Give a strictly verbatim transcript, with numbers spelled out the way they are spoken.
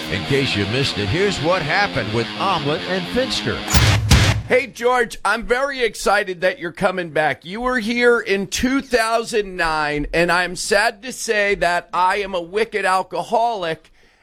In case you missed it, here's what happened with Omelet and Finster. Hey, George, I'm very excited that you're coming back. You were here in two thousand nine, and I'm sad to say that I am a wicked alcoholic,